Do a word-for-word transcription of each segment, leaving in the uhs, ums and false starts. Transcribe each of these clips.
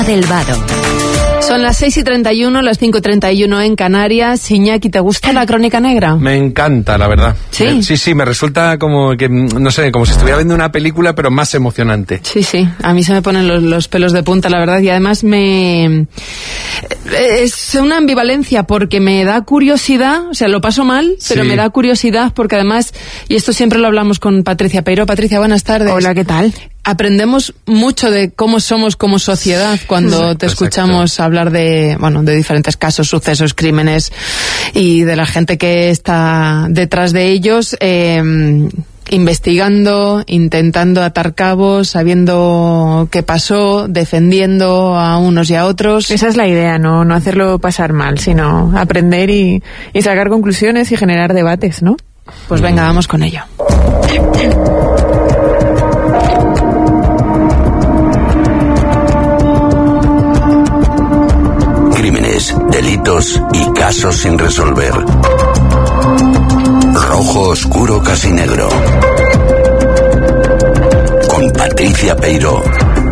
del Vado. Son las seis y treinta y uno, las cinco y treinta y uno en Canarias. Iñaki, ¿te gusta la Crónica Negra? Me encanta, la verdad. ¿Sí? Me, sí, sí, me resulta como que, no sé, como si estuviera viendo una película, pero más emocionante. Sí, sí, a mí se me ponen los, los pelos de punta, la verdad, y además me... es una ambivalencia porque me da curiosidad, o sea, lo paso mal, pero sí. Me da curiosidad porque además, y esto siempre lo hablamos con Patricia Peiro. Patricia, buenas tardes. Hola, ¿qué tal? Aprendemos mucho de cómo somos como sociedad cuando te escuchamos Exacto. hablar de, bueno, de diferentes casos, sucesos, crímenes y de la gente que está detrás de ellos, eh, investigando, intentando atar cabos, sabiendo qué pasó, defendiendo a unos y a otros. Esa es la idea, no, no hacerlo pasar mal, sino aprender y, y sacar conclusiones y generar debates, ¿no? Pues venga, vamos con ello. Crímenes, delitos y casos sin resolver. Rojo oscuro casi negro. Con Patricia Peiro.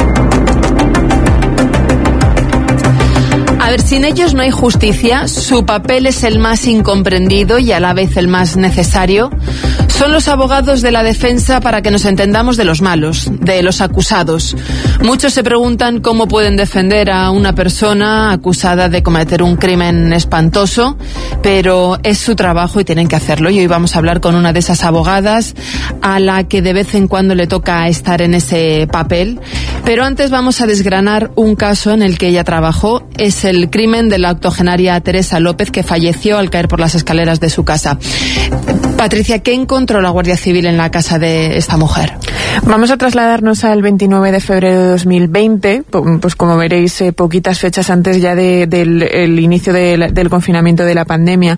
A ver, sin ellos no hay justicia. Su papel es el más incomprendido y a la vez el más necesario. Son los abogados de la defensa para que nos entendamos de los malos, de los acusados. Muchos se preguntan cómo pueden defender a una persona acusada de cometer un crimen espantoso, pero es su trabajo y tienen que hacerlo. Y hoy vamos a hablar con una de esas abogadas a la que de vez en cuando le toca estar en ese papel. Pero antes vamos a desgranar un caso en el que ella trabajó. Es el crimen de la octogenaria Teresa López, que falleció al caer por las escaleras de su casa. Patricia, ¿qué encontró la Guardia Civil en la casa de esta mujer? Vamos a trasladarnos al veintinueve de febrero de dos mil veinte, pues como veréis, eh, poquitas fechas antes ya de, del el inicio de la, del confinamiento de la pandemia,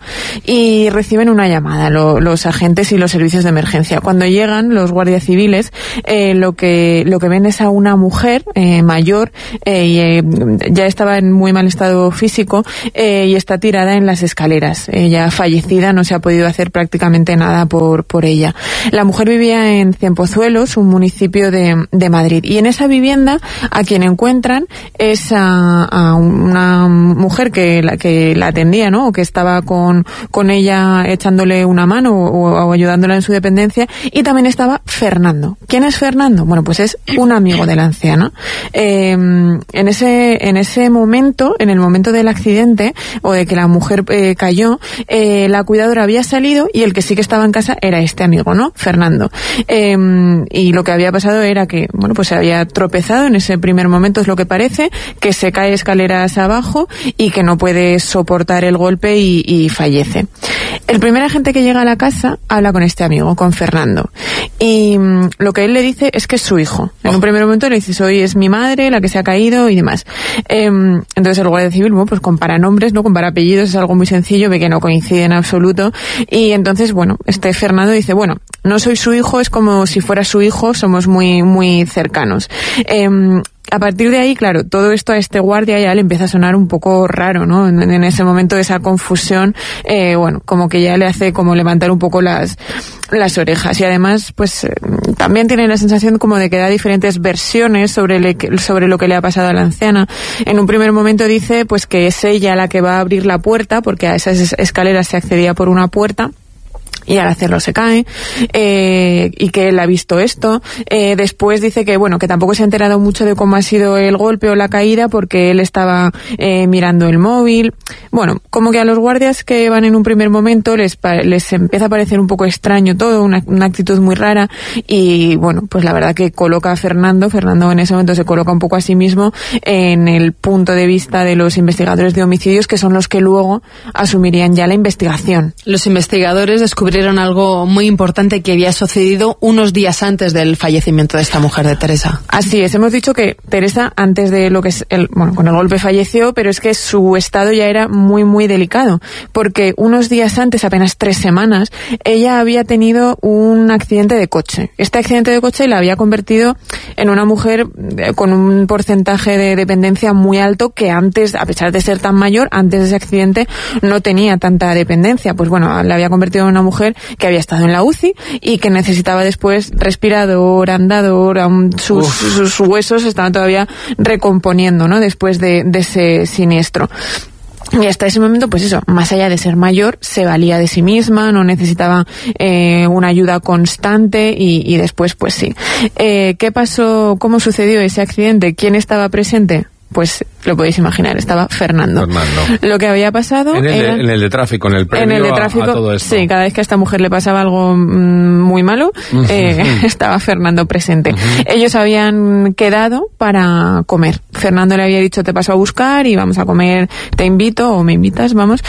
y reciben una llamada lo, los agentes y los servicios de emergencia. Cuando llegan los guardias civiles, eh, lo que lo que ven es a una mujer eh, mayor, eh, y eh, ya estaba en muy mal estado físico, eh, y está tirada en las escaleras. Ella fallecida, no se ha podido hacer prácticamente nada por, por ella. La mujer vivía en Cienpozuelos, un municipio de, de Madrid, y en esa vivienda a quien encuentran es a, a una mujer que la, que la atendía, ¿no? O que estaba con, con ella echándole una mano o, o ayudándola en su dependencia, y también estaba Fernando. ¿Quién es Fernando? Bueno, pues es un amigo de la anciana. Eh, en ese, en ese momento, en el momento del accidente o de que la mujer eh, cayó, eh, la cuidadora había salido y el que sí que estaba en casa era este amigo, ¿no? Fernando. Eh, y lo que había pasado era que, bueno, pues se había tropezado en ese primer momento, es lo que parece, que se cae escaleras abajo y que no puede soportar el golpe y, y fallece. El primer agente que llega a la casa habla con este amigo, con Fernando, y mmm, lo que él le dice es que es su hijo. En un primer momento le dice, soy es mi madre, la que se ha caído y demás. Eh, entonces el guardia civil, bueno, pues compara nombres, no compara apellidos, es algo muy sencillo, ve que no coincide en absoluto, y entonces, bueno, este Fernando dice, bueno, no soy su hijo, es como si fuera su hijo, somos muy, muy cercanos. Eh, A partir de ahí, claro, todo esto a este guardia ya le empieza a sonar un poco raro, ¿no? En, en ese momento, esa confusión, eh, bueno, como que ya le hace como levantar un poco las, las orejas. Y además, pues, eh, también tiene la sensación como de que da diferentes versiones sobre, le, sobre lo que le ha pasado a la anciana. En un primer momento dice, pues, que es ella la que va a abrir la puerta, porque a esas escaleras se accedía por una puerta, y al hacerlo se cae, eh, y que él ha visto esto. Eh, después dice que, bueno, que tampoco se ha enterado mucho de cómo ha sido el golpe o la caída porque él estaba eh, mirando el móvil. Bueno, como que a los guardias que van en un primer momento les, les empieza a parecer un poco extraño todo, una, una actitud muy rara, y bueno, pues la verdad que coloca a Fernando, Fernando en ese momento se coloca un poco a sí mismo en el punto de vista de los investigadores de homicidios, que son los que luego asumirían ya la investigación. Los investigadores descubrieron algo muy importante que había sucedido unos días antes del fallecimiento de esta mujer, de Teresa. Así es, hemos dicho que Teresa antes de lo que es el, bueno, con el golpe falleció, pero es que su estado ya era muy muy delicado, porque unos días antes, apenas tres semanas, ella había tenido un accidente de coche. Este accidente de coche la había convertido en una mujer con un porcentaje de dependencia muy alto, que antes, a pesar de ser tan mayor, antes de ese accidente no tenía tanta dependencia. Pues bueno, la había convertido en una mujer mujer que había estado en la U C I y que necesitaba después respirador, andador, aún sus, sus huesos estaban todavía recomponiendo, ¿no? Después de, de ese siniestro. Y hasta ese momento, pues eso, más allá de ser mayor, se valía de sí misma, no necesitaba eh, una ayuda constante y, y después, pues sí. Eh, ¿Qué pasó? ¿Cómo sucedió ese accidente? ¿Quién estaba presente? Pues lo podéis imaginar, estaba Fernando. Fernando. Lo que había pasado en el, era, de, en el de tráfico, en el previo en el de tráfico, a, a todo esto. Sí, cada vez que a esta mujer le pasaba algo mmm, muy malo, uh-huh. eh, estaba Fernando presente. Uh-huh. Ellos habían quedado para comer. Fernando le había dicho, te paso a buscar y vamos a comer, te invito o me invitas, vamos,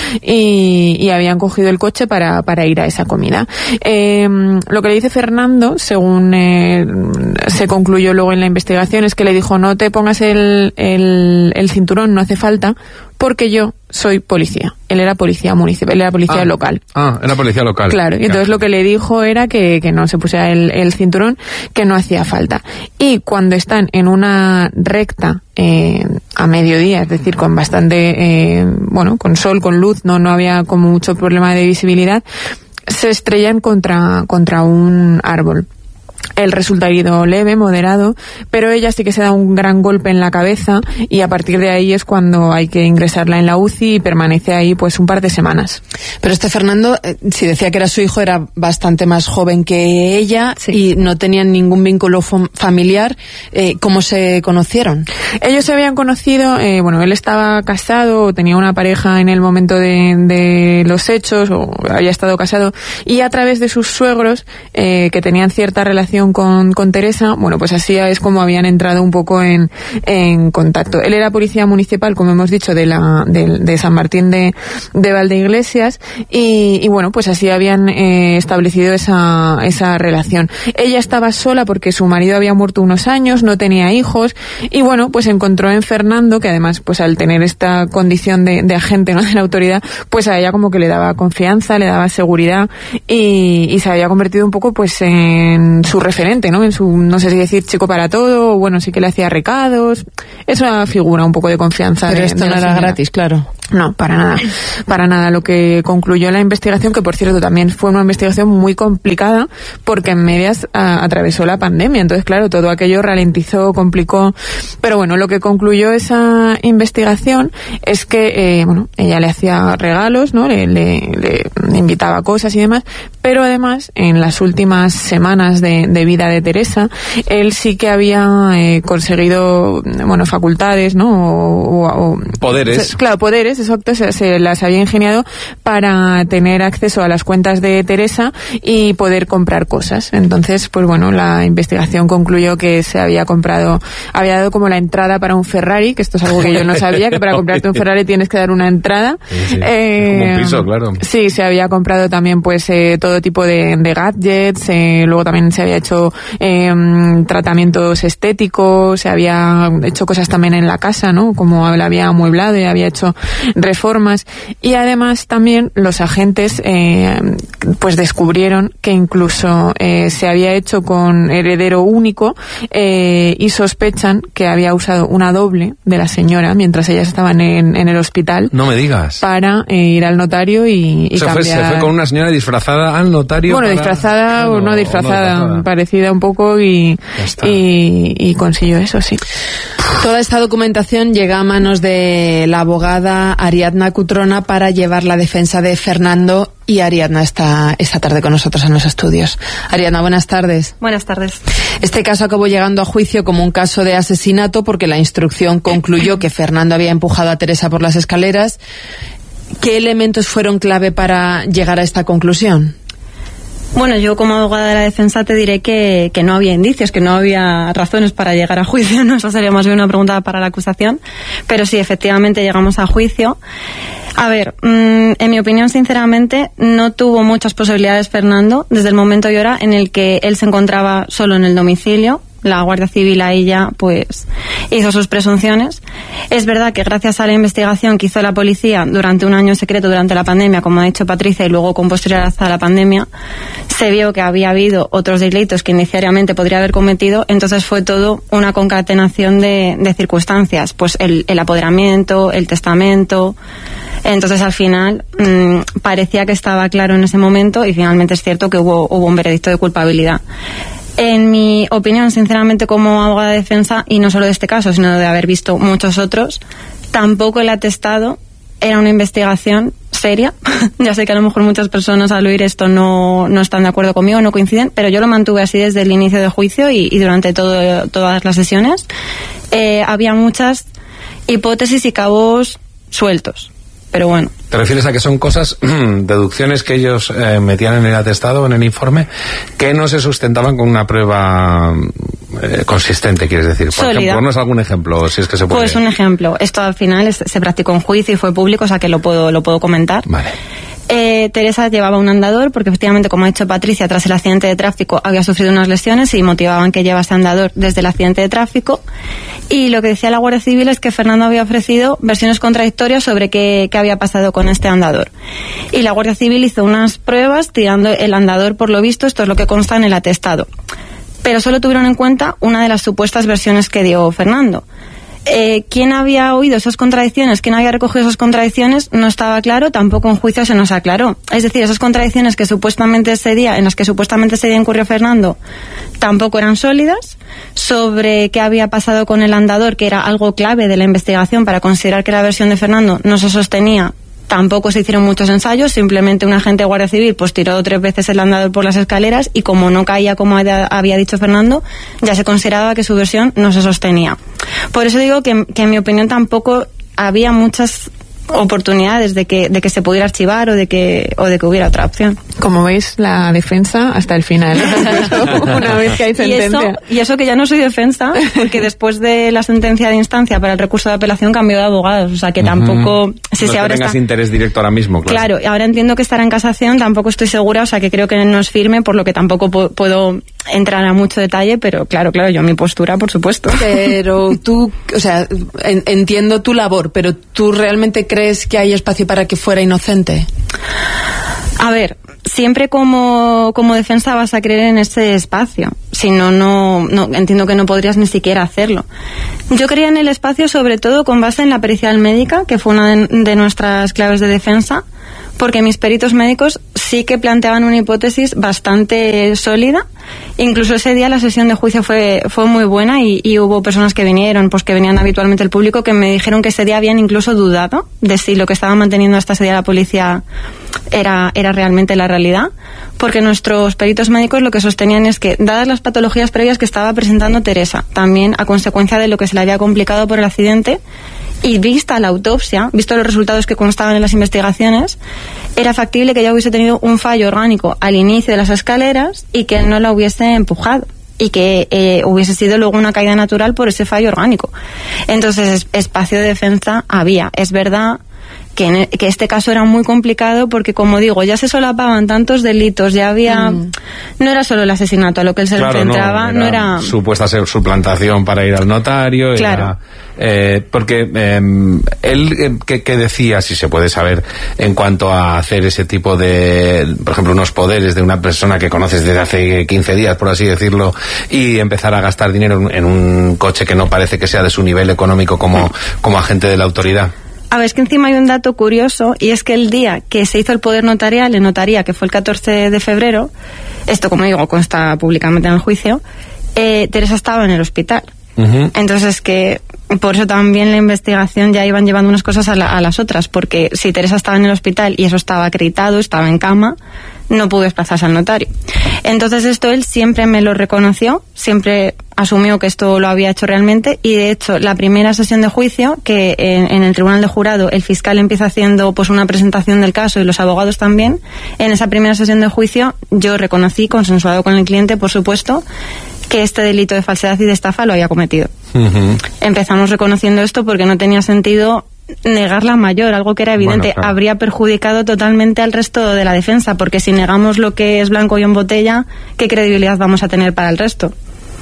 y, y habían cogido el coche para, para ir a esa comida. Eh, lo que le dice Fernando, según eh, se concluyó luego en la investigación, es que le dijo, no te pongas el, el, el cinturón, no hace falta, porque yo soy policía. Él era policía municipal, él era policía ah, local. Ah, era policía local. Claro, y entonces claro. Lo que le dijo era que, que no se pusiera el, el cinturón, que no hacía falta. Y cuando están en una recta eh, a mediodía, es decir, con bastante, eh, bueno, con sol, con luz, no, no había como mucho problema de visibilidad, se estrellan contra, contra un árbol. Él resulta herido leve, moderado, pero ella sí que se da un gran golpe en la cabeza y a partir de ahí es cuando hay que ingresarla en la U C I y permanece ahí pues un par de semanas. Pero este Fernando, eh, si decía que era su hijo, era bastante más joven que ella, sí. Y no tenían ningún vínculo fam- familiar. Eh, ¿Cómo se conocieron? Ellos se habían conocido, eh, bueno, él estaba casado, tenía una pareja en el momento de, de los hechos, o había estado casado, y a través de sus suegros, eh, que tenían cierta relación Con, con Teresa, bueno, pues así es como habían entrado un poco en, en contacto. Él era policía municipal, como hemos dicho, de la de, de San Martín de, de Valdeiglesias y, y bueno, pues así habían eh, establecido esa, esa relación. Ella estaba sola porque su marido había muerto unos años, no tenía hijos y bueno, pues encontró en Fernando, que además pues al tener esta condición de, de agente, ¿no?, de la autoridad, pues a ella como que le daba confianza, le daba seguridad y, y se había convertido un poco pues en su referente, ¿no? En su, no sé si decir chico para todo, o bueno, sí que le hacía recados. Es una figura un poco de confianza. Pero de, esto de no era señora. gratis, claro. No, para nada. Para nada. Lo que concluyó la investigación, que por cierto también fue una investigación muy complicada, porque en medias a, atravesó la pandemia. Entonces, claro, todo aquello ralentizó, complicó. Pero bueno, lo que concluyó esa investigación es que, eh, bueno, ella le hacía regalos, ¿no? Le, le, le invitaba a cosas y demás. Pero además, en las últimas semanas de, de vida de Teresa, él sí que había eh, conseguido, bueno, facultades, ¿no? O, o, o, poderes. Se, claro, poderes, exacto, se, se las había ingeniado para tener acceso a las cuentas de Teresa y poder comprar cosas. Entonces, pues bueno, la investigación concluyó que se había comprado, había dado como la entrada para un Ferrari, que esto es algo que yo no sabía, que para comprarte un Ferrari tienes que dar una entrada. Sí, sí. Eh, como un piso, claro. Sí, se había comprado también pues eh, todo tipo de, de gadgets, eh, luego también se había hecho eh, tratamientos estéticos, se había hecho cosas también en la casa, ¿no? Como la había amueblado y había hecho reformas. Y además también los agentes eh, pues descubrieron que incluso eh, se había hecho con heredero único eh, y sospechan que había usado una doble de la señora mientras ellas estaban en, en el hospital. No me digas. Para eh, ir al notario y, y o sea, cambiar. Fue, se fue con una señora disfrazada al notario. Bueno, para... disfrazada bueno, o no disfrazada, no disfrazada, parecida un poco y, y, y consiguió eso, sí. Toda esta documentación llega a manos de la abogada Ariadna Cutrona para llevar la defensa de Fernando, y Ariadna está esta tarde con nosotros en los estudios. Ariadna, buenas tardes. Buenas tardes. Este caso acabó llegando a juicio como un caso de asesinato porque la instrucción concluyó que Fernando había empujado a Teresa por las escaleras. ¿Qué elementos fueron clave para llegar a esta conclusión? Bueno, yo como abogada de la defensa te diré que, que no había indicios, que no había razones para llegar a juicio, ¿no? Eso sería más bien una pregunta para la acusación, pero sí, efectivamente llegamos a juicio. A ver, mmm, en mi opinión, sinceramente, no tuvo muchas posibilidades Fernando desde el momento y hora en el que él se encontraba solo en el domicilio. La Guardia Civil a ella pues hizo sus presunciones. Es verdad que gracias a la investigación que hizo la policía durante un año secreto durante la pandemia, como ha dicho Patricia, y luego con posterioridad a la pandemia, se vio que había habido otros delitos que inicialmente podría haber cometido. Entonces fue todo una concatenación de, de circunstancias, pues el, el apoderamiento, el testamento, Entonces, al final, mmm, parecía que estaba claro en ese momento y finalmente es cierto que hubo, hubo un veredicto de culpabilidad. En mi opinión, sinceramente, como abogada de defensa, y no solo de este caso, sino de haber visto muchos otros, tampoco el atestado era una investigación seria. Ya sé que a lo mejor muchas personas al oír esto no, no están de acuerdo conmigo, no coinciden, pero yo lo mantuve así desde el inicio del juicio y, y durante todo, todas las sesiones. Eh, había muchas hipótesis y cabos sueltos. Pero bueno. ¿Te refieres a que son cosas, deducciones que ellos eh, metían en el atestado, en el informe, que no se sustentaban con una prueba eh, consistente, quieres decir? Por Sólida. ejemplo, ¿ponnos algún ejemplo, si es que se puede? Pues un ejemplo. Esto al final es, se practicó en juicio y fue público, o sea que lo puedo, lo puedo comentar. Vale. Eh, Teresa llevaba un andador porque efectivamente, como ha dicho Patricia, tras el accidente de tráfico había sufrido unas lesiones y motivaban que llevase andador desde el accidente de tráfico. Y lo que decía la Guardia Civil es que Fernando había ofrecido versiones contradictorias sobre qué, qué había pasado con este andador. Y la Guardia Civil hizo unas pruebas tirando el andador, por lo visto, esto es lo que consta en el atestado. Pero solo tuvieron en cuenta una de las supuestas versiones que dio Fernando. Eh, ¿Quién había oído esas contradicciones? ¿Quién había recogido esas contradicciones? No estaba claro, tampoco en juicio se nos aclaró. Es decir, esas contradicciones que supuestamente ese día, en las que supuestamente ese día incurrió Fernando, tampoco eran sólidas. Sobre qué había pasado con el andador, que era algo clave de la investigación para considerar que la versión de Fernando no se sostenía, tampoco se hicieron muchos ensayos, simplemente un agente de Guardia Civil pues tiró tres veces el andador por las escaleras y como no caía como había dicho Fernando, ya se consideraba que su versión no se sostenía. Por eso digo que, que en mi opinión tampoco había muchas oportunidades de que de que se pudiera archivar o de que o de que hubiera otra opción. Como veis, la defensa hasta el final. Una vez que hay sentencia. Y eso, y eso que ya no soy defensa, porque después de la sentencia de instancia para el recurso de apelación cambió de abogados, o sea que tampoco... Uh-huh. Sí, no sí, ahora tengas está, interés directo ahora mismo, claro. Claro, ahora entiendo que estará en casación, tampoco estoy segura, o sea que creo que no es firme, por lo que tampoco po- puedo entrar a mucho detalle, pero claro, claro, yo mi postura, por supuesto. Pero tú, o sea, en, entiendo tu labor, pero ¿tú realmente crees que hay espacio para que fuera inocente? A ver, siempre como, como defensa vas a creer en ese espacio. Si no, no, no, entiendo que no podrías ni siquiera hacerlo. Yo creía en el espacio sobre todo con base en la pericial médica, que fue una de, de nuestras claves de defensa, porque mis peritos médicos sí que planteaban una hipótesis bastante sólida. Incluso ese día la sesión de juicio fue, fue muy buena y, y hubo personas que vinieron, pues que venían habitualmente el público, que me dijeron que ese día habían incluso dudado de si lo que estaba manteniendo hasta ese día la policía era, era realmente la realidad, porque nuestros peritos médicos lo que sostenían es que, dadas las patologías previas que estaba presentando Teresa, también a consecuencia de lo que se le había complicado por el accidente, y vista la autopsia, visto los resultados que constaban en las investigaciones, era factible que ella hubiese tenido un fallo orgánico al inicio de las escaleras y que no la hubiese empujado y que eh, hubiese sido luego una caída natural por ese fallo orgánico. Entonces, es, espacio de defensa había. Es verdad que, en, que este caso era muy complicado porque, como digo, ya se solapaban tantos delitos, ya había... Mm. No era solo el asesinato a lo que él se claro, enfrentaba, no era... no era supuesta suplantación para ir al notario, claro. Era, eh, porque eh, él, eh, ¿qué, ¿qué decía, si se puede saber, en cuanto a hacer ese tipo de, por ejemplo, unos poderes de una persona que conoces desde hace quince días, por así decirlo, y empezar a gastar dinero en un coche que no parece que sea de su nivel económico como, como agente de la autoridad? A ver, es que encima hay un dato curioso, y es que el día que se hizo el poder notarial en notaría, que fue el catorce de febrero, esto, como digo, consta públicamente en el juicio, eh, Teresa estaba en el hospital. Uh-huh. Entonces, que por eso también la investigación ya iban llevando unas cosas a, la, a las otras, porque si Teresa estaba en el hospital y eso estaba acreditado, estaba en cama, no pudo desplazarse al notario. Entonces esto él siempre me lo reconoció, siempre asumió que esto lo había hecho realmente, y de hecho la primera sesión de juicio, que en, en el tribunal de jurado el fiscal empieza haciendo pues una presentación del caso y los abogados también, en esa primera sesión de juicio yo reconocí, consensuado con el cliente por supuesto, que este delito de falsedad y de estafa lo había cometido. Uh-huh. Empezamos reconociendo esto porque no tenía sentido negar la mayor, algo que era evidente. Bueno, claro. Habría perjudicado totalmente al resto de la defensa, porque si negamos lo que es blanco y en botella, ¿qué credibilidad vamos a tener para el resto?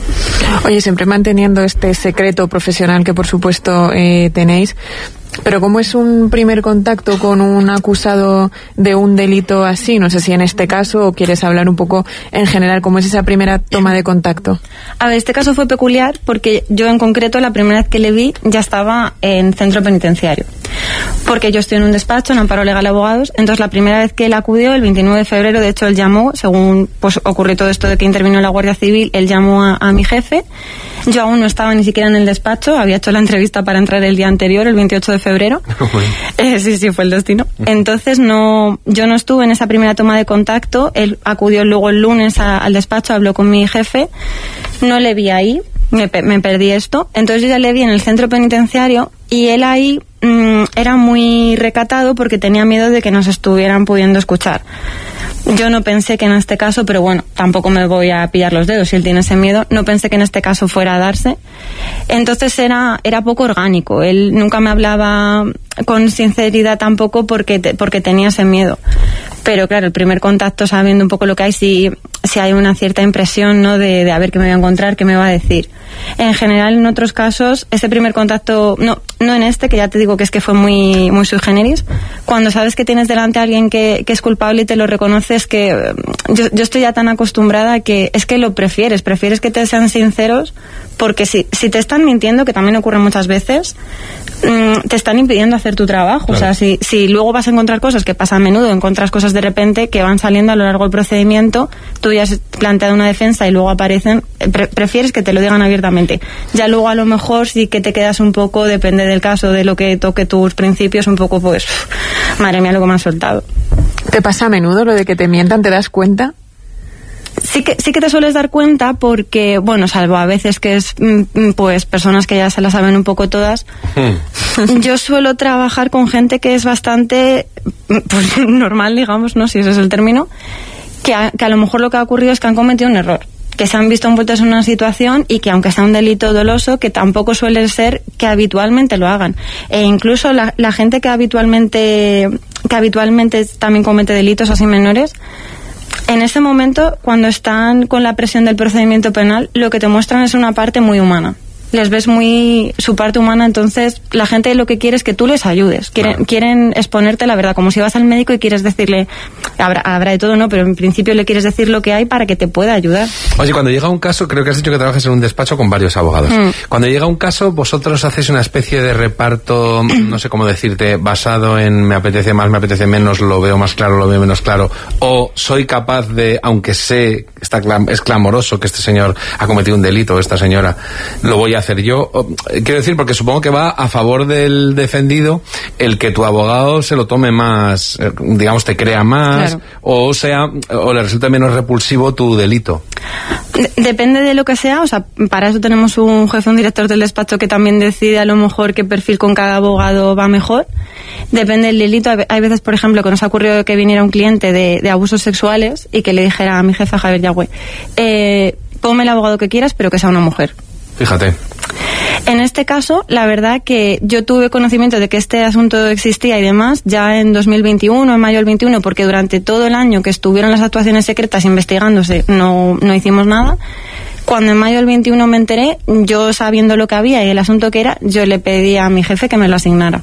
Oye, siempre manteniendo este secreto profesional que por supuesto eh, tenéis, pero ¿cómo es un primer contacto con un acusado de un delito así? No sé si en este caso, o quieres hablar un poco en general, ¿cómo es esa primera toma de contacto? A ver, este caso fue peculiar porque yo en concreto la primera vez que le vi ya estaba en centro penitenciario. porque yo estoy en un despacho, en Amparo Legal de Abogados. Entonces la primera vez que él acudió, el veintinueve de febrero, de hecho él llamó, según pues ocurrió todo esto de que intervino la Guardia Civil, él llamó a, a mi jefe. Yo aún no estaba ni siquiera en el despacho, había hecho la entrevista para entrar el día anterior, el veintiocho de febrero. eh, sí, sí, fue el destino. Entonces no, yo no estuve en esa primera toma de contacto. Él acudió luego el lunes a, al despacho, habló con mi jefe, no le vi ahí, me, me perdí esto. Entonces yo ya le vi en el centro penitenciario y él ahí mmm, era muy recatado porque tenía miedo de que nos estuvieran pudiendo escuchar. Yo no pensé que en este caso, pero bueno, tampoco me voy a pillar los dedos si él tiene ese miedo, no pensé que en este caso fuera a darse. Entonces era, era poco orgánico, él nunca me hablaba con sinceridad tampoco porque, te, porque tenía ese miedo. Pero claro, el primer contacto, sabiendo un poco lo que hay, sí, sí hay una cierta impresión, ¿no? De, de a ver qué me voy a encontrar, qué me va a decir. En general, en otros casos, ese primer contacto, no, no en este, que ya te digo que es que fue muy, muy sui generis, cuando sabes que tienes delante a alguien que, que es culpable y te lo reconoces, que yo, yo estoy ya tan acostumbrada que es que lo prefieres, prefieres que te sean sinceros, porque si, si te están mintiendo, que también ocurre muchas veces, mmm, te están impidiendo hacer tu trabajo. Claro. O sea, si, si luego vas a encontrar cosas, que pasa a menudo, encuentras cosas de repente que van saliendo a lo largo del procedimiento, tú ya has planteado una defensa y luego aparecen, pre prefieres que te lo digan abiertamente. Ya luego a lo mejor sí que te quedas un poco, depende del caso, de lo que toque tus principios, un poco pues, madre mía, lo que me han soltado. ¿Te pasa a menudo lo de que te mientan? ¿Te das cuenta? Sí que, sí que te sueles dar cuenta porque, bueno, salvo a veces que es, pues, personas que ya se las saben un poco todas, mm. yo suelo trabajar con gente que es bastante, pues, normal, digamos, ¿no? Si ese es el término, que a, que a lo mejor lo que ha ocurrido es que han cometido un error, que se han visto envueltos en una situación y que aunque sea un delito doloso, que tampoco suele ser que habitualmente lo hagan. E incluso la, la gente que habitualmente, que habitualmente también comete delitos así menores, en ese momento, cuando están con la presión del procedimiento penal, lo que te muestran es una parte muy humana. Les ves muy su parte humana, entonces la gente lo que quiere es que tú les ayudes. Quieren, claro. quieren exponerte la verdad, como si vas al médico y quieres decirle, habrá, habrá de todo, ¿no? Pero en principio le quieres decir lo que hay para que te pueda ayudar. Oye, cuando llega un caso, creo que has dicho que trabajas en un despacho con varios abogados. Mm. Cuando llega un caso, vosotros hacéis una especie de reparto, no sé cómo decirte, basado en me apetece más, me apetece menos, lo veo más claro, lo veo menos claro, o soy capaz de, aunque sé, está clam es clamoroso que este señor ha cometido un delito, o esta señora, lo voy a hacer yo. Quiero decir, porque supongo que va a favor del defendido el que tu abogado se lo tome más, digamos, te crea más, claro. o sea, o le resulte menos repulsivo tu delito. Depende de lo que sea, o sea, para eso tenemos un jefe, un director del despacho que también decide a lo mejor qué perfil con cada abogado va mejor. Depende del delito. Hay veces, por ejemplo, que nos ha ocurrido que viniera un cliente de, de abusos sexuales y que le dijera a mi jefa, Javier Yagüe, eh, ponme el abogado que quieras, pero que sea una mujer. Fíjate. En este caso, la verdad que yo tuve conocimiento de que este asunto existía y demás ya en dos mil veintiuno, en mayo del veintiuno, porque durante todo el año que estuvieron las actuaciones secretas investigándose no, no hicimos nada. Cuando en mayo del veintiuno me enteré, yo sabiendo lo que había y el asunto que era, yo le pedí a mi jefe que me lo asignara.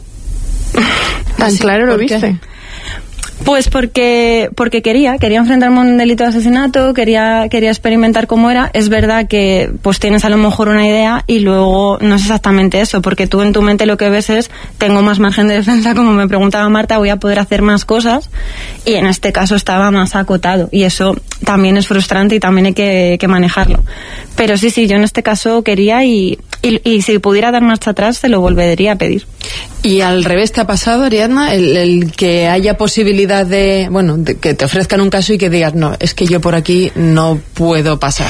¿Tan claro lo viste? Pues porque porque quería, quería enfrentarme a un delito de asesinato, quería quería experimentar cómo era. Es verdad que pues tienes a lo mejor una idea y luego no es exactamente eso, porque tú en tu mente lo que ves es, tengo más margen de defensa, como me preguntaba Marta, voy a poder hacer más cosas, y en este caso estaba más acotado, y eso también es frustrante y también hay que, que manejarlo. Pero sí, sí, yo en este caso quería y, y, y si pudiera dar marcha atrás se lo volvería a pedir. ¿Y al revés te ha pasado, Ariadna, el, el que haya posibilidad de, bueno, de que te ofrezcan un caso y que digas, no, es que yo por aquí no puedo pasar?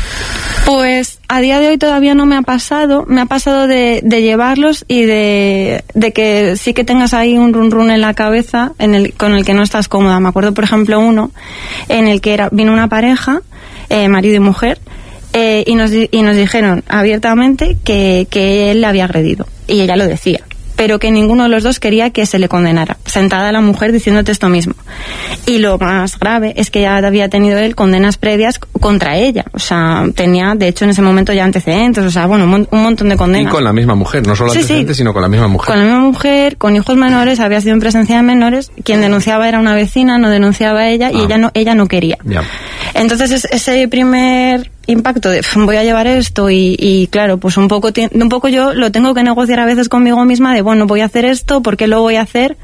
Pues a día de hoy todavía no me ha pasado. Me ha pasado de, de llevarlos y de, de que sí que tengas ahí un run run en la cabeza en el, con el que no estás cómoda. Me acuerdo, por ejemplo, uno en el que era, vino una pareja, eh, marido y mujer, eh, y, nos, y nos dijeron abiertamente que, que él la había agredido. Y ella lo decía, pero que ninguno de los dos quería que se le condenara. Sentada la mujer diciéndote esto mismo. Y lo más grave es que ya había tenido él condenas previas contra ella. O sea, tenía, de hecho, en ese momento ya antecedentes, o sea, bueno, un, un montón de condenas. Y con la misma mujer, no solo sí, antecedentes, sí. sino con la misma mujer. Con la misma mujer, con hijos menores, había sido en presencia de menores. Quien denunciaba era una vecina, no denunciaba a ella, y ah. ella no ella no quería. Ya. Entonces, ese primer impacto de voy a llevar esto y, y claro, pues un poco, un poco yo lo tengo que negociar a veces conmigo misma de, bueno, voy a hacer esto, ¿por qué lo voy a hacer?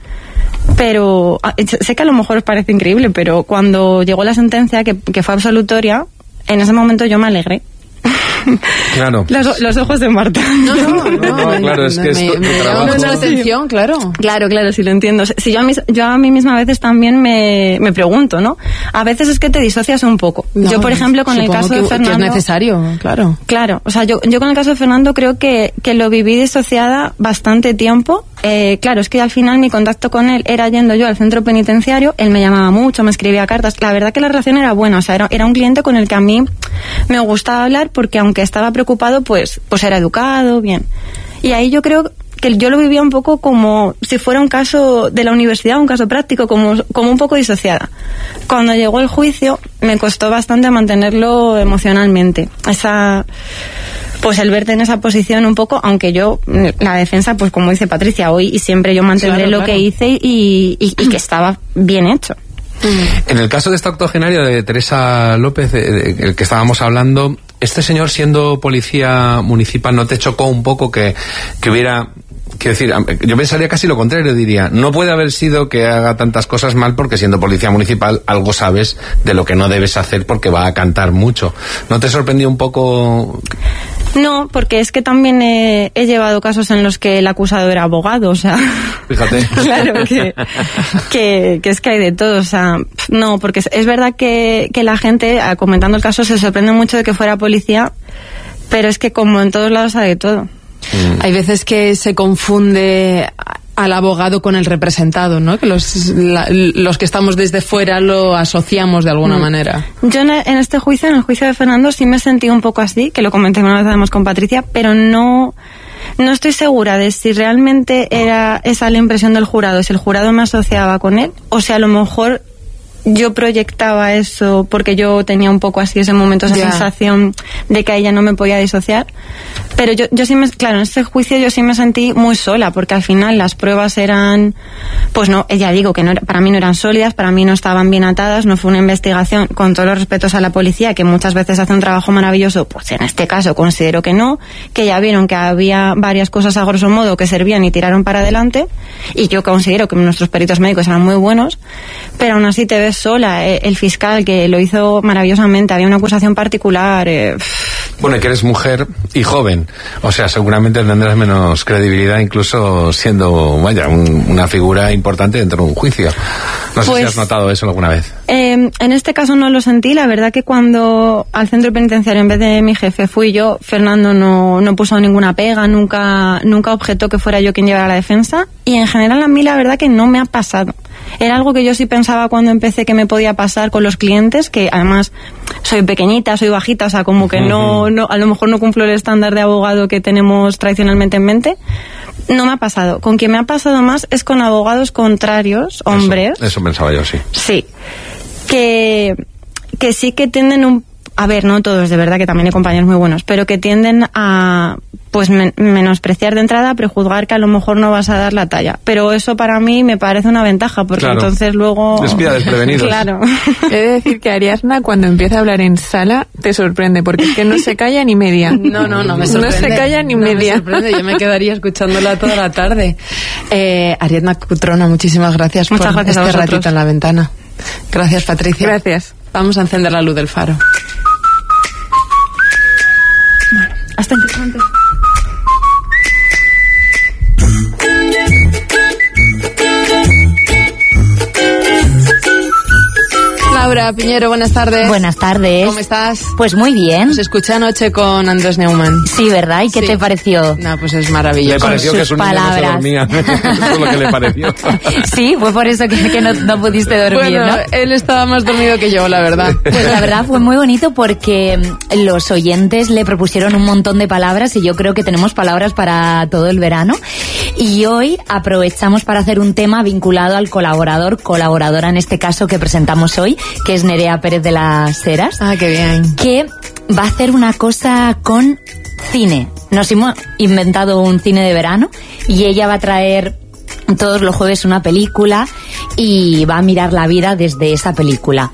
Pero sé que a lo mejor os parece increíble, pero cuando llegó la sentencia, que, que fue absolutoria, en ese momento yo me alegré. Claro. Los, los ojos de Marta. No, no, no, No, claro, es que me, esto- me tu llama trabajo- mucho la atención, claro. Claro, claro, sí lo entiendo. Si yo, a mí, yo a mí misma a veces también me, me pregunto, ¿no? A veces es que te disocias un poco. No, yo, por ejemplo, con el supongo caso que, de Fernando... que es necesario, claro. Claro, o sea, yo, yo con el caso de Fernando creo que, que lo viví disociada bastante tiempo. Eh, claro, es que al final mi contacto con él era yendo yo al centro penitenciario, él me llamaba mucho, me escribía cartas. La verdad que la relación era buena, o sea, era, era un cliente con el que a mí me gustaba hablar porque aunque estaba preocupado, pues, pues era educado, bien. Y ahí yo creo que yo lo vivía un poco como si fuera un caso de la universidad, un caso práctico, como, como un poco disociada. Cuando llegó el juicio, me costó bastante mantenerlo emocionalmente. Esa, pues el verte en esa posición un poco, aunque yo, la defensa, pues como dice Patricia, hoy y siempre yo mantendré Claro, lo claro. que hice y, y, y que estaba bien hecho. En el caso de esta octogenaria de Teresa López, eh, el que estábamos hablando, este señor siendo policía municipal, ¿no te chocó un poco que, que hubiera... Quiero decir, yo pensaría casi lo contrario, diría, no puede haber sido que haga tantas cosas mal porque siendo policía municipal algo sabes de lo que no debes hacer porque va a cantar mucho. ¿No te sorprendió un poco? No, porque es que también he, he llevado casos en los que el acusado era abogado, o sea... Fíjate. Claro, que, que, que es que hay de todo, o sea, no, porque es, es verdad que, que la gente, comentando el caso, se sorprende mucho de que fuera policía, pero es que como en todos lados hay de todo. Mm. Hay veces que se confunde al abogado con el representado, ¿no? Que los, la, los que estamos desde fuera lo asociamos de alguna Mm. manera. Yo en, en este juicio, en el juicio de Fernando, sí me sentí un poco así, que lo comenté una vez además con Patricia, pero no, no estoy segura de si realmente era esa la impresión del jurado, si el jurado me asociaba con él, o si a lo mejor yo proyectaba eso porque yo tenía un poco así ese momento, esa Ya. sensación de que a ella no me podía disociar. Pero yo, yo sí me, claro, en ese juicio yo sí me sentí muy sola, porque al final las pruebas eran, pues no, ya digo que no, era- para mí no eran sólidas, para mí no estaban bien atadas, no fue una investigación, con todos los respetos a la policía, que muchas veces hace un trabajo maravilloso, pues en este caso considero que no, que ya vieron que había varias cosas a grosso modo que servían y tiraron para adelante, y yo considero que nuestros peritos médicos eran muy buenos, pero aún así te ves sola. Eh, el fiscal que lo hizo maravillosamente, había una acusación particular. Eh, Bueno, y que eres mujer y joven, o sea, seguramente tendrás menos credibilidad incluso siendo, vaya, un- una figura importante dentro de un juicio. No sé Pues- si has notado eso alguna vez. Eh, en este caso no lo sentí, la verdad que cuando al centro penitenciario en vez de mi jefe fui yo, Fernando no, no puso ninguna pega, nunca, nunca objetó que fuera yo quien llevara la defensa, y en general a mí la verdad que no me ha pasado. Era algo que yo sí pensaba cuando empecé que me podía pasar con los clientes, que además soy pequeñita, soy bajita, o sea, como que no, no, a lo mejor no cumplo el estándar de abogado que tenemos tradicionalmente en mente. No me ha pasado. Con quien me ha pasado más es con abogados contrarios, hombres. Eso, eso pensaba yo, sí. Sí, que, que sí que tienden un... A ver, no todos, de verdad, que también hay compañeros muy buenos, pero que tienden a pues men- menospreciar de entrada, prejuzgar que a lo mejor no vas a dar la talla. Pero eso para mí me parece una ventaja, porque Claro. entonces luego... Despida desprevenidos. Claro. He de decir que Ariadna, cuando empieza a hablar en sala, te sorprende, porque es que no se calla ni media. No, no, no me sorprende. No se calla ni No me media. sorprende, yo me quedaría escuchándola toda la tarde. Eh, Ariadna Cutrona, muchísimas gracias Muchas por gracias a este vosotros. ratito en la ventana. Gracias, Patricia. Gracias. Vamos a encender la luz del faro. Hasta interesante. Laura Piñero, buenas tardes. Buenas tardes. ¿Cómo estás? Pues muy bien. Os escuché anoche con Andrés Neumann. Sí, ¿verdad? ¿Y qué Sí. te pareció? No, pues es Le maravilloso. pareció que sus su niño no se palabras. dormía. Eso es lo que le pareció. Sí, fue por eso que, que no, no pudiste dormir, Bueno, ¿no? él estaba más dormido que yo, la verdad. Pues la verdad fue muy bonito porque mm, los oyentes le propusieron un montón de palabras y yo creo que tenemos palabras para todo el verano. Y hoy aprovechamos para hacer un tema vinculado al colaborador, colaboradora en este caso que presentamos hoy, que es Nerea Pérez de las Heras, Ah, qué bien. que va a hacer una cosa con cine. Nos hemos inventado un cine de verano y ella va a traer todos los jueves una película y va a mirar la vida desde esa película.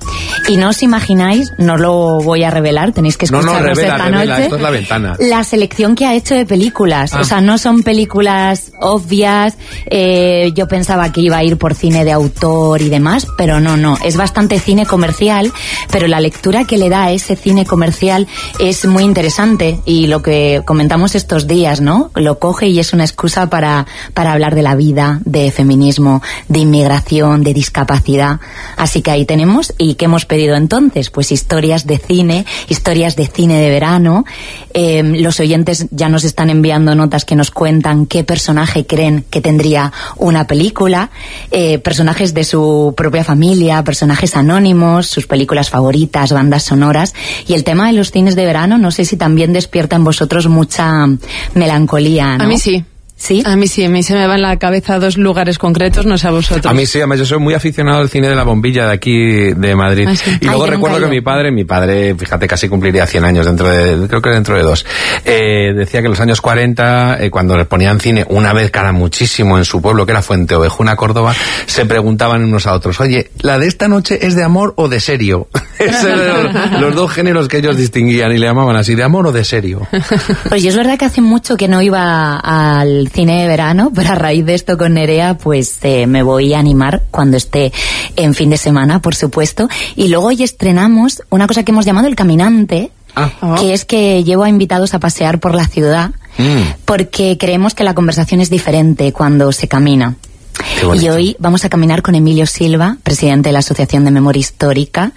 Y no os imagináis, no lo voy a revelar, tenéis que escucharnos no, no, revela, esta revela, noche. Esto es la ventana. La selección que ha hecho de películas. Ah. O sea, no son películas obvias. Eh, yo pensaba que iba a ir por cine de autor y demás, pero no, no. Es bastante cine comercial, pero la lectura que le da a ese cine comercial es muy interesante. Y lo que comentamos estos días, ¿no? Lo coge y es una excusa para, para hablar de la vida, de feminismo, de inmigración, de discapacidad. Así que ahí tenemos. ¿Y qué hemos pedido entonces? Pues historias de cine, historias de cine de verano. Eh, los oyentes ya nos están enviando notas que nos cuentan qué personaje creen que tendría una película, eh, personajes de su propia familia, personajes anónimos, sus películas favoritas, bandas sonoras. Y el tema de los cines de verano, no sé si también despierta en vosotros mucha melancolía, ¿no? A mí sí. ¿Sí? A mí sí, a mí se me va en la cabeza dos lugares concretos, no sé a vosotros. A mí sí, además yo soy muy aficionado al cine de la bombilla de aquí, de Madrid. Ah, sí. Y luego Ay, recuerdo que mi padre, mi padre, fíjate, casi cumpliría cien años dentro de, creo que dentro de dos. Eh, decía que en los años cuarenta, eh, cuando les ponían cine una vez cada muchísimo en su pueblo, que era Fuente Ovejuna, Córdoba, se preguntaban unos a otros, oye, ¿la de esta noche es de amor o de serio? Esos eran los, los dos géneros que ellos distinguían y le llamaban así, ¿de amor o de serio? Pues yo es verdad que hace mucho que no iba al cine de verano, pero a raíz de esto con Nerea, pues eh, me voy a animar cuando esté en fin de semana, por supuesto. Y luego hoy estrenamos una cosa que hemos llamado El Caminante, Ah. que es que llevo a invitados a pasear por la ciudad, Mm. porque creemos que la conversación es diferente cuando se camina. Qué bonito. Y hoy vamos a caminar con Emilio Silva, presidente de la Asociación de Memoria Histórica,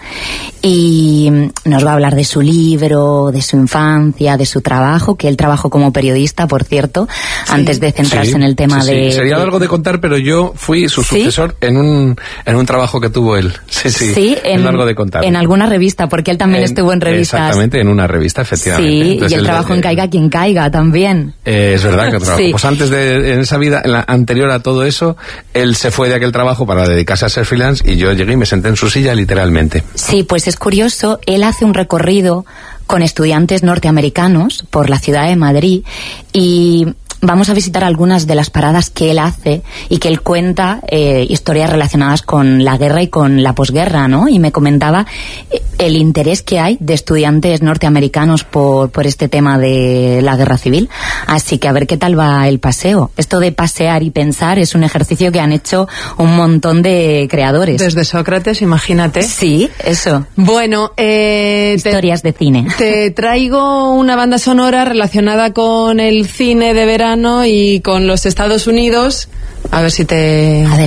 y nos va a hablar de su libro, de su infancia, de su trabajo, que él trabajó como periodista, por cierto, sí. antes de centrarse Sí, en el tema sí, sí. de... Sería de... algo de contar, pero yo fui su ¿Sí? sucesor en un en un trabajo que tuvo él. Sí, sí, Sí, es en, largo de contar. en alguna revista, porque él también En- estuvo en revistas. Exactamente, en una revista, efectivamente. Sí, Entonces, y el él, trabajo en eh, Caiga quien caiga también. Eh, es verdad que trabajó. Sí. Pues antes de, en esa vida, en la anterior a todo eso, él se fue de aquel trabajo para dedicarse a ser freelance y yo llegué y me senté en su silla literalmente. Sí, pues es curioso, él hace un recorrido con estudiantes norteamericanos por la ciudad de Madrid y vamos a visitar algunas de las paradas que él hace y que él cuenta eh, historias relacionadas con la guerra y con la posguerra, ¿no? Y me comentaba eh, el interés que hay de estudiantes norteamericanos por, por este tema de la guerra civil. Así que a ver qué tal va el paseo. Esto de pasear y pensar es un ejercicio que han hecho un montón de creadores. Desde Sócrates, imagínate. Sí, eso. Bueno, eh, te- Historias de cine. Te traigo una banda sonora relacionada con el cine de verano y con los Estados Unidos. A ver si te, A ver,